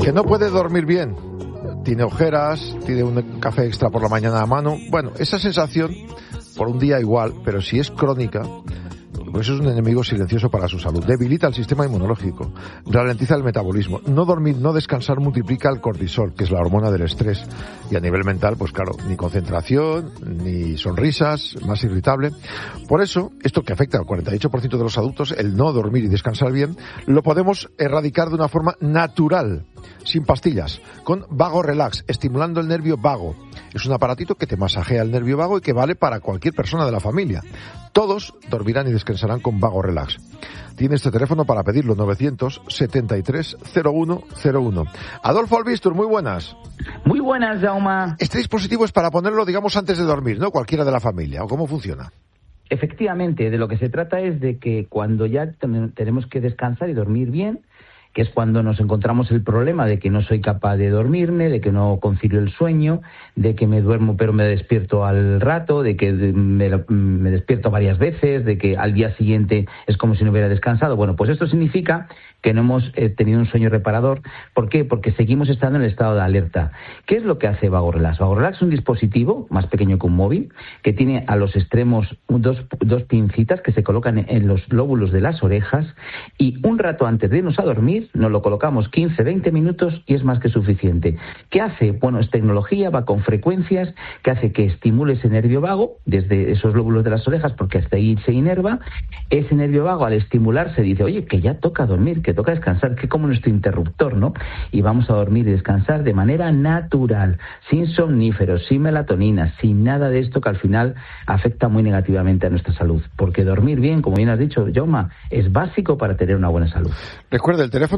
Que no puede dormir bien, tiene ojeras, tiene un café extra por la mañana a mano. Bueno, esa sensación, por un día igual, pero si es crónica, pues es un enemigo silencioso para su salud. Debilita el sistema inmunológico, ralentiza el metabolismo. No dormir, no descansar multiplica el cortisol, que es la hormona del estrés. Y a nivel mental, pues claro, ni concentración, ni sonrisas, más irritable. Por eso, esto que afecta al 48% de los adultos, el no dormir y descansar bien, lo podemos erradicar de una forma natural, sin pastillas, con Vago Relax, estimulando el nervio vago. Es un aparatito que te masajea el nervio vago y que vale para cualquier persona de la familia. Todos dormirán y descansarán con Vago Relax. Tiene este teléfono para pedirlo, 973-0101. Adolfo Albistur, muy buenas. Muy buenas, Jaume. Este dispositivo es para ponerlo, digamos, antes de dormir, ¿no? Cualquiera de la familia, ¿o cómo funciona? Efectivamente, de lo que se trata es de que cuando ya tenemos que descansar y dormir bien, que es cuando nos encontramos el problema de que no soy capaz de dormirme, de que no concilio el sueño, de que me duermo pero me despierto al rato, de que me despierto varias veces, de que al día siguiente es como si no hubiera descansado. Bueno, pues esto significa que no hemos tenido un sueño reparador. ¿Por qué? Porque seguimos estando en el estado de alerta. ¿Qué es lo que hace Vago Relax? Vago Relax es un dispositivo más pequeño que un móvil, que tiene a los extremos dos pincitas que se colocan en los lóbulos de las orejas, y un rato antes de irnos a dormir nos lo colocamos 15-20 minutos y es más que suficiente. ¿Qué hace? Bueno, es tecnología, va con frecuencias, que hace que estimule ese nervio vago desde esos lóbulos de las orejas, porque hasta ahí se inerva. Ese nervio vago, al estimularse, dice, oye, que ya toca dormir, que toca descansar, que como nuestro interruptor, ¿no? Y vamos a dormir y descansar de manera natural, sin somníferos, sin melatonina, sin nada de esto que al final afecta muy negativamente a nuestra salud. Porque dormir bien, como bien has dicho, Jaume, es básico para tener una buena salud. Recuerda el teléfono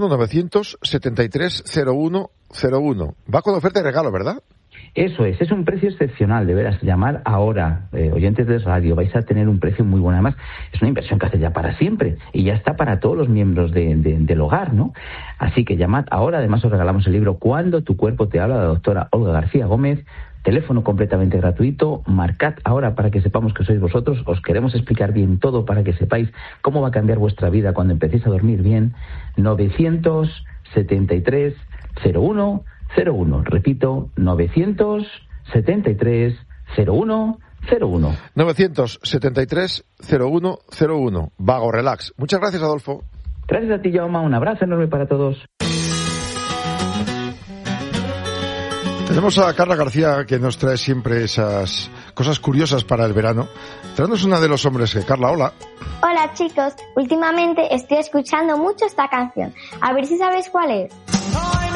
973-0101. Va con oferta y regalo, ¿verdad? Eso es un precio excepcional, de veras, llamar ahora, oyentes de radio, vais a tener un precio muy bueno. Además, es una inversión que hace ya para siempre y ya está para todos los miembros del hogar, ¿no? Así que llamad ahora, además os regalamos el libro Cuando tu cuerpo te habla, de la doctora Olga García Gómez. Teléfono completamente gratuito, marcad ahora para que sepamos que sois vosotros, os queremos explicar bien todo para que sepáis cómo va a cambiar vuestra vida cuando empecéis a dormir bien. 973-0101, repito, 973-0101. 973-0101, Vago Relax. Muchas gracias, Adolfo. Gracias a ti, Jaume, un abrazo enorme para todos. Tenemos a Carla García, que nos trae siempre esas cosas curiosas para el verano. Tráenos una de los hombres que... Carla, hola. Hola, chicos. Últimamente estoy escuchando mucho esta canción. A ver si sabéis cuál es.